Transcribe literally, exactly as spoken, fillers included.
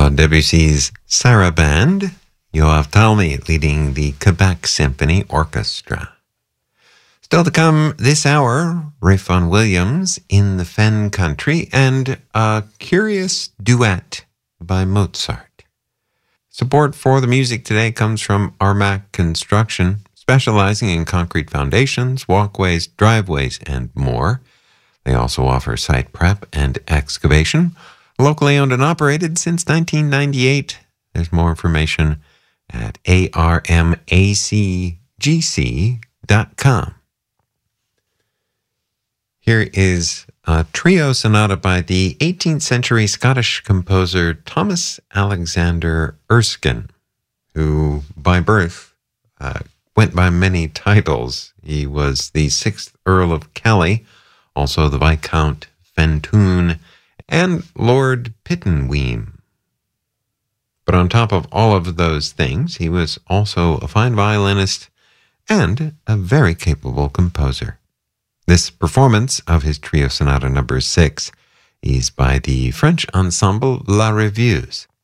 Claude Debussy's Sarabande, Yoav Talmy leading the Quebec Symphony Orchestra. Still to come this hour, Ralph Vaughan Williams in the Fen Country and a curious duet by Mozart. Support for the music today comes from Armac Construction, specializing in concrete foundations, walkways, driveways, and more. They also offer site prep and excavation. Locally owned and operated since nineteen ninety-eight. There's more information at A R M A C G C dot com. Here is a trio sonata by the eighteenth century Scottish composer Thomas Alexander Erskine, who by birth uh, went by many titles. He was the sixth Earl of Kelly, also the Viscount Fentoun, and Lord Pittenweem. But on top of all of those things, he was also a fine violinist and a very capable composer. This performance of his trio sonata number six is by the French ensemble La Revieuse.